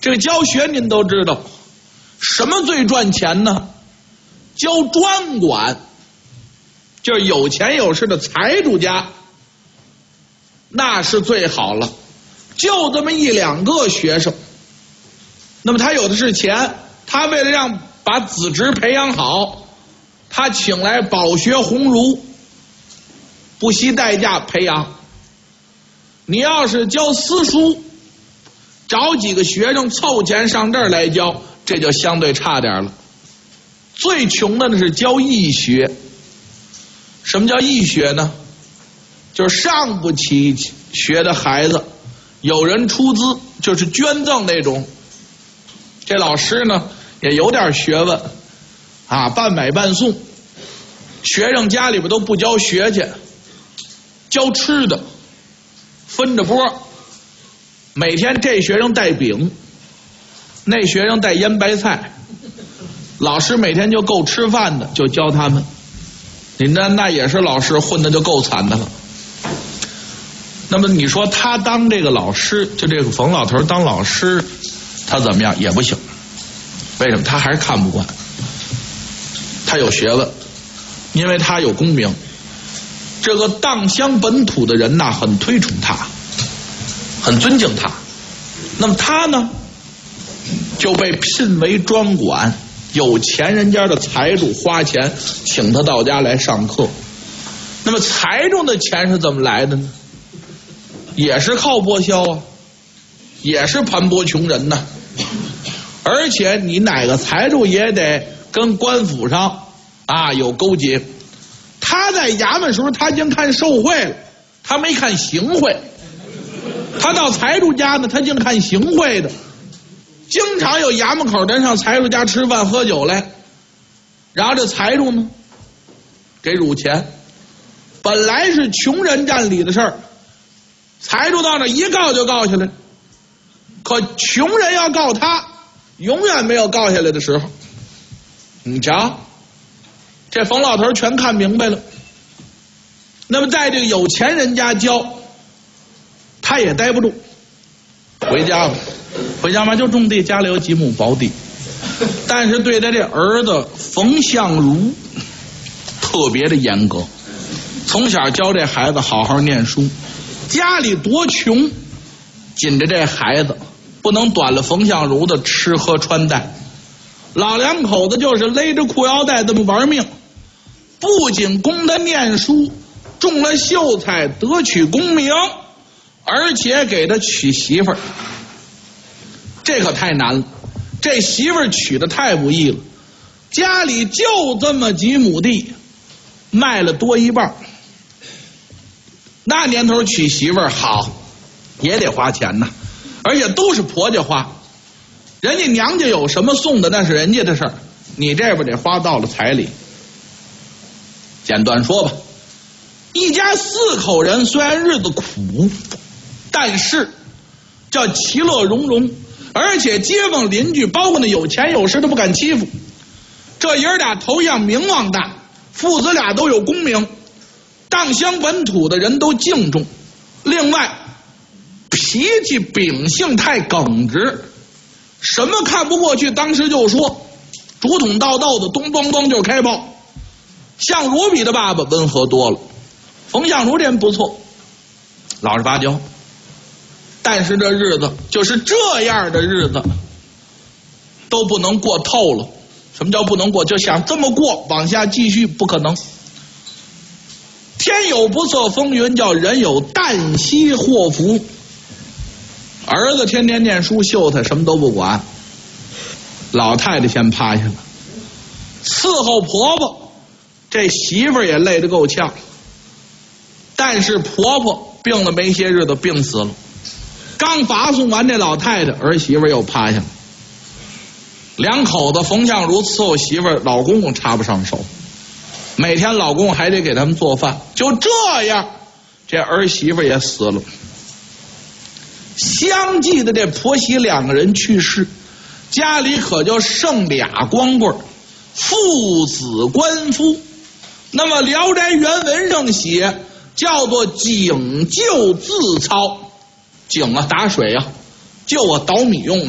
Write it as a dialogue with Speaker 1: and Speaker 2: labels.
Speaker 1: 这个教学您都知道，什么最赚钱呢？教专管，就是有钱有势的财主家，那是最好了。就这么1、2个学生，那么他有的是钱，他为了让把子侄培养好，他请来饱学鸿儒，不惜代价培养。你要是教私塾，找几个学生凑钱上这儿来教，这就相对差点了。最穷的是教义学。什么叫义学呢？就是上不起学的孩子，有人出资，就是捐赠那种。这老师呢也有点学问啊，半买半送。学生家里边都不教学去，教吃的，分着波。每天这学生带饼，那学生带腌白菜，老师每天就够吃饭的，就教他们。你那也是老师混的就够惨的了。那么你说他当这个老师，就这个冯老头当老师，他怎么样也不行。为什么？他还是看不惯。他有学问，因为他有功名。这个荡乡本土的人呐，很推崇他，很尊敬他。那么他呢，就被聘为专管。有钱人家的财主花钱请他到家来上课。那么财主的钱是怎么来的呢？也是靠拨销啊，也是盘剥穷人呐。而且你哪个财主也得跟官府上啊有勾结。他在衙门时候他已经看受贿了，他没看行贿。他到财主家呢，他净看行贿的。经常有衙门口人上财主家吃饭喝酒来，然后这财主呢给乳钱。本来是穷人占理的事儿，财主到那一告就告下来。可穷人要告他，永远没有告下来的时候。你瞧，这冯老头全看明白了。那么在这个有钱人家教，他也待不住，回家了。回家嘛就种地，家里有几亩薄地。但是对待这儿子冯相如特别的严格，从小教这孩子好好念书。家里多穷，紧着这孩子不能短了冯相如的吃喝穿戴。老两口子就是勒着裤腰带这么玩命，不仅供他念书，中了秀才得取功名，而且给他娶媳妇儿。这可太难了，这媳妇儿娶的太不易了。家里就这么几亩地，卖了多一半。那年头娶媳妇儿好，也得花钱呐，而且都是婆家花。人家娘家有什么送的，那是人家的事儿，你这边得花到了彩礼。简短说吧，一家4口人，虽然日子苦，但是叫其乐融融。而且街坊邻居包括那有钱有势都不敢欺负。这爷俩头样名望大，父子俩都有功名，荡乡本土的人都敬重。另外脾气秉性太耿直，什么看不过去当时就说，竹筒倒豆子咚咚咚就开炮。相如比的爸爸温和多了，冯相如这人不错，老实巴交。但是这日子就是这样的日子都不能过透了。什么叫不能过？就想这么过往下继续不可能。天有不测风云，叫人有旦夕祸福。儿子天天念书秀才什么都不管，老太太先趴下了，伺候婆婆。这媳妇儿也累得够呛，但是婆婆病了没些日子病死了。刚发送完这老太太，儿媳妇又趴下了。两口子冯相如伺候媳妇儿，老公公插不上手，每天老公还得给他们做饭。就这样，这儿媳妇也死了。相继的这婆媳2个人去世，家里可就剩俩光棍，父子官夫。那么《聊斋》原文上写叫做井救自操。井啊，打水啊，救啊，捣米用啊。